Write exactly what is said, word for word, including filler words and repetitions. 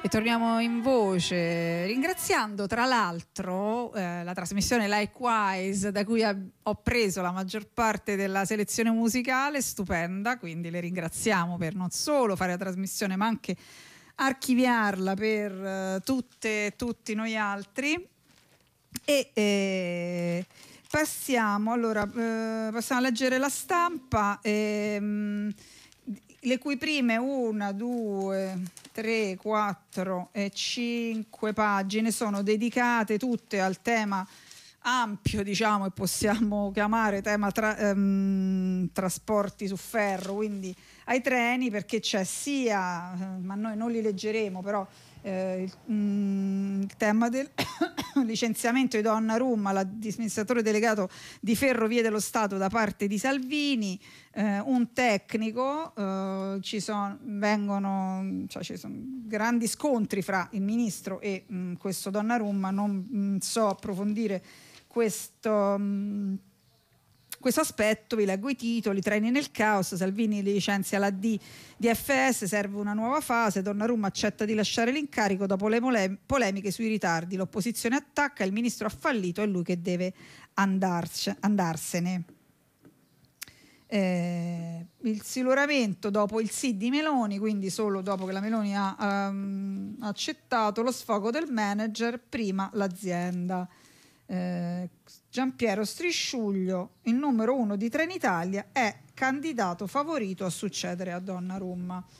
E torniamo in voce ringraziando tra l'altro eh, la trasmissione Likewise, da cui ha, ho preso la maggior parte della selezione musicale, stupenda, quindi le ringraziamo per non solo fare la trasmissione ma anche archiviarla per eh, tutte tutti noi altri. E eh, passiamo allora eh, passiamo a leggere la stampa, ehm, le cui prime una, due, tre, quattro e cinque pagine sono dedicate tutte al tema ampio, diciamo, e possiamo chiamare tema tra, ehm, trasporti su ferro, quindi ai treni, perché c'è sia, ma noi non li leggeremo, però eh, il, mm, il tema del licenziamento di Donnarumma, l'amministratore delegato di Ferrovie dello Stato da parte di Salvini, eh, un tecnico, eh, ci sono, vengono, cioè ci sono grandi scontri fra il ministro e mh, questo Donnarumma. Non mh, so approfondire questo, mh, questo aspetto, vi leggo i titoli: treni nel caos, Salvini licenzia la D di F S, serve una nuova fase, Donnarumma accetta di lasciare l'incarico dopo le mole- polemiche sui ritardi, l'opposizione attacca, il ministro ha fallito, è lui che deve andarci, andarsene. Eh, il siluramento dopo il sì di Meloni, quindi solo dopo che la Meloni ha um, accettato lo sfogo del manager, prima l'azienda. Eh, Giampiero Strisciuglio, il numero uno di Trenitalia, è candidato favorito a succedere a Donnarumma.